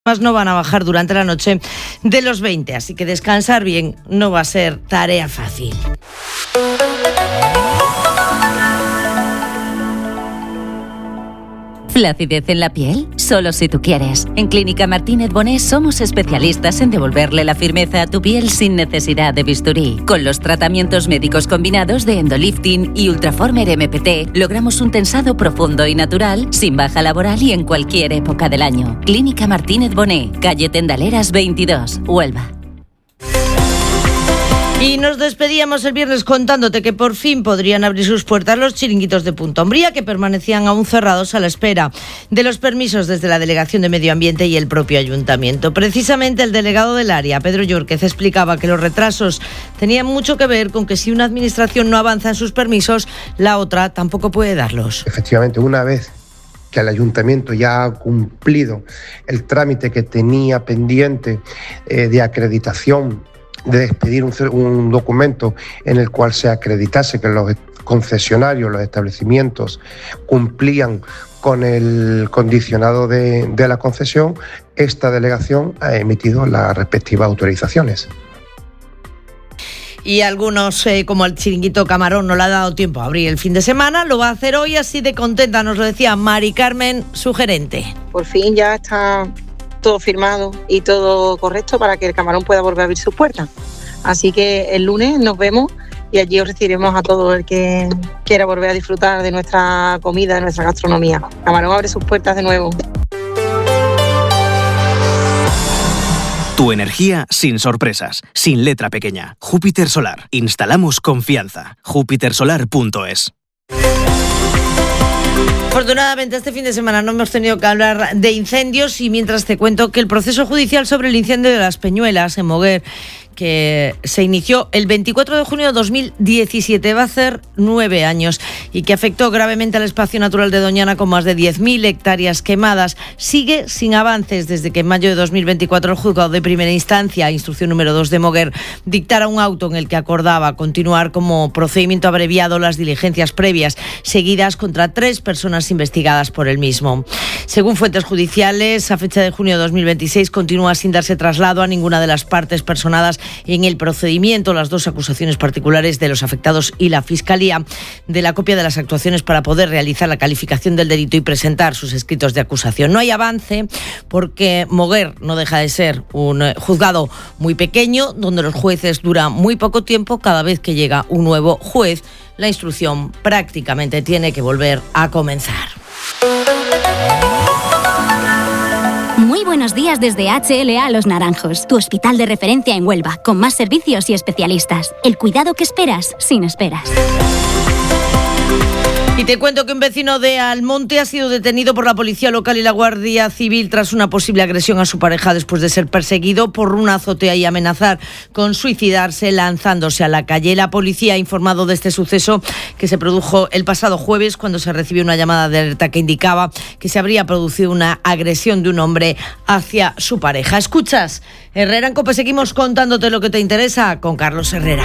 no van a bajar durante la noche de los 20, así que descansar bien no va a ser tarea fácil. ¿Flacidez en la piel? Solo si tú quieres. En Clínica Martínez Boné somos especialistas en devolverle la firmeza a tu piel sin necesidad de bisturí. Con los tratamientos médicos combinados de Endolifting y Ultraformer MPT, logramos un tensado profundo y natural, sin baja laboral y en cualquier época del año. Clínica Martínez Boné, calle Tendaleras 22, Huelva. Y nos despedíamos el viernes contándote que por fin podrían abrir sus puertas los chiringuitos de Punta Umbría, que permanecían aún cerrados a la espera de los permisos desde la Delegación de Medio Ambiente y el propio Ayuntamiento. Precisamente el delegado del área, Pedro Llórquez, explicaba que los retrasos tenían mucho que ver con que si una administración no avanza en sus permisos, la otra tampoco puede darlos. Efectivamente, una vez que el Ayuntamiento ya ha cumplido el trámite que tenía pendiente de acreditación, de expedir un documento en el cual se acreditase que los concesionarios, los establecimientos cumplían con el condicionado de la concesión, esta delegación ha emitido las respectivas autorizaciones. Y algunos, como el chiringuito Camarón, no le ha dado tiempo a abrir el fin de semana, lo va a hacer hoy, así de contenta, nos lo decía Mari Carmen, su gerente. Por fin ya está todo firmado y todo correcto para que el Camarón pueda volver a abrir sus puertas. Así que el lunes nos vemos y allí os recibiremos a todo el que quiera volver a disfrutar de nuestra comida, de nuestra gastronomía. Camarón abre sus puertas de nuevo. Tu energía sin sorpresas, sin letra pequeña. Júpiter Solar. Instalamos confianza. jupitersolar.es. Afortunadamente este fin de semana no hemos tenido que hablar de incendios y mientras te cuento que el proceso judicial sobre el incendio de Las Peñuelas en Moguer, que se inició el 24 de junio de 2017, va a hacer 9 años y que afectó gravemente al espacio natural de Doñana con más de 10.000 hectáreas quemadas, sigue sin avances desde que en mayo de 2024 el juzgado de primera instancia, instrucción número 2 de Moguer, dictara un auto en el que acordaba continuar como procedimiento abreviado las diligencias previas seguidas contra 3 personas investigadas por el mismo. Según fuentes judiciales, a fecha de junio de 2026 continúa sin darse traslado a ninguna de las partes personadas en el procedimiento, las 2 acusaciones particulares de los afectados y la Fiscalía, de la copia de las actuaciones para poder realizar la calificación del delito y presentar sus escritos de acusación. No hay avance porque Moguer no deja de ser un juzgado muy pequeño, donde los jueces duran muy poco tiempo. Cada vez que llega un nuevo juez, la instrucción prácticamente tiene que volver a comenzar. Muy buenos días desde HLA Los Naranjos, tu hospital de referencia en Huelva, con más servicios y especialistas. El cuidado que esperas, sin esperas. Y te cuento que un vecino de Almonte ha sido detenido por la policía local y la Guardia Civil tras una posible agresión a su pareja después de ser perseguido por una azotea y amenazar con suicidarse lanzándose a la calle. La policía ha informado de este suceso que se produjo el pasado jueves cuando se recibió una llamada de alerta que indicaba que se habría producido una agresión de un hombre hacia su pareja. Escuchas, Herrera en COPE, seguimos contándote lo que te interesa con Carlos Herrera.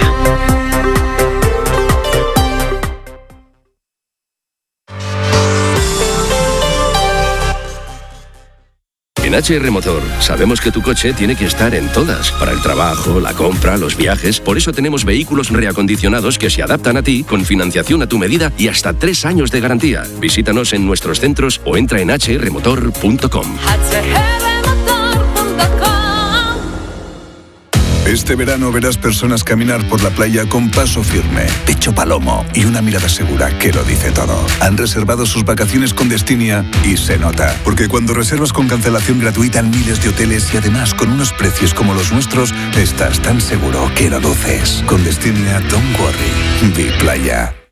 En HR Motor sabemos que tu coche tiene que estar en todas, para el trabajo, la compra, los viajes. Por eso tenemos vehículos reacondicionados que se adaptan a ti, con financiación a tu medida y hasta 3 años de garantía. Visítanos en nuestros centros o entra en hrmotor.com. Este verano verás personas caminar por la playa con paso firme, pecho palomo y una mirada segura que lo dice todo. Han reservado sus vacaciones con Destinia y se nota. Porque cuando reservas con cancelación gratuita en miles de hoteles y además con unos precios como los nuestros, estás tan seguro que lo luces. Con Destinia, don't worry. Viplaya.